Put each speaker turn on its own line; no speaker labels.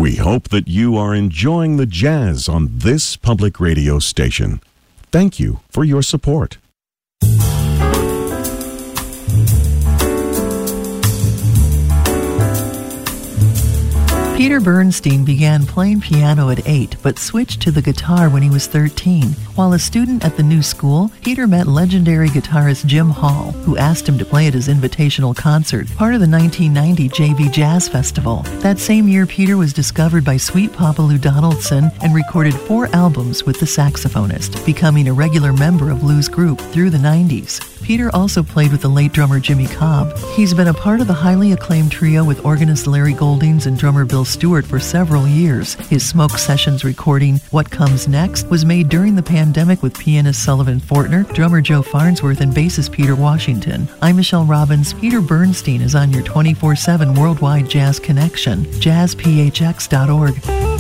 We hope that you are enjoying the jazz on this public radio station. Thank you for your support.
Peter Bernstein began playing piano at 8, but switched to the guitar when he was 13. While a student at the new school, Peter met legendary guitarist Jim Hall, who asked him to play at his invitational concert, part of the 1990 JV Jazz Festival. That same year, Peter was discovered by Sweet Papa Lou Donaldson and recorded 4 albums with the saxophonist, becoming a regular member of Lou's group through the 90s. Peter also played with the late drummer Jimmy Cobb. He's been a part of the highly acclaimed trio with organist Larry Goldings and drummer Bill Stewart for several years. His Smoke Sessions recording, What Comes Next, was made during the pandemic with pianist Sullivan Fortner, drummer Joe Farnsworth, and bassist Peter Washington. I'm Michelle Robbins. Peter Bernstein is on your 24/7 worldwide jazz connection. jazzphx.org.